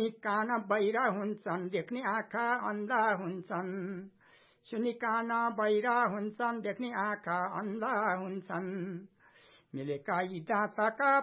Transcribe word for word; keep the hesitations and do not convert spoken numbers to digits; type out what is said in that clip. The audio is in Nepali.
सुनी कान बहिरा हुन्छन्, देख्ने आँखा अन्धा हुन्छन्। सुनी कान बहिरा हुन्छन्, देख्ने आँखा अन्धा हुन्छन्। मिलेका यी दाँतका